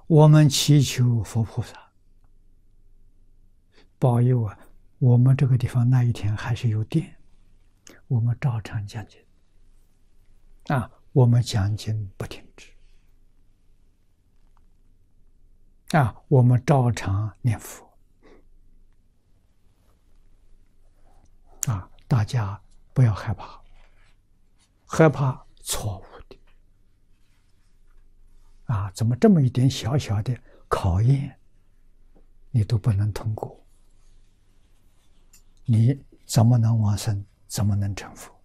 我们祈求佛菩萨保佑我们这个地方那一天还是有电，我们照常讲经我们讲经不停止我们照常念佛大家不要害怕，害怕错误的怎么这么一点小小的考验你都不能通过，你怎么能往生，怎么能成佛？